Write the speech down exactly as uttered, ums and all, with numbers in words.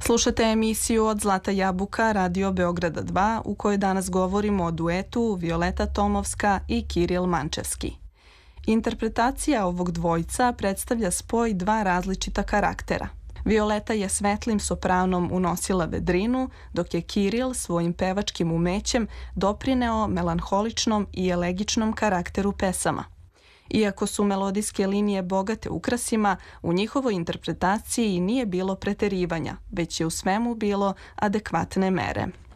Slušate emisiju Od Zlata jabuka Radio Beograda dva u kojoj danas govorimo o duetu Violeta Tomovska i Kiril Mančevski. Interpretacija ovog dvojca predstavlja spoj dva različita karaktera. Violeta je svetlim sopranom unosila vedrinu, dok je Kiril svojim pevačkim umećem doprineo melanholičnom i elegičnom karakteru pesama. Iako su melodijske linije bogate ukrasima, u njihovoj interpretaciji nije bilo preterivanja, već je u svemu bilo adekvatne mere.